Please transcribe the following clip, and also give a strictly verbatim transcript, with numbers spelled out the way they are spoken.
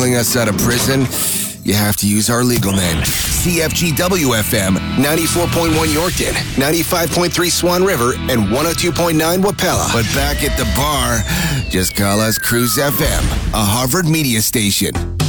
bailing us out of prison, you have to use our legal name. C F G W F M, ninety-four point one Yorkton, ninety-five point three Swan River, and one oh two point nine Wapella. But back at the bar, just call us Cruise F M, a Harvard media station.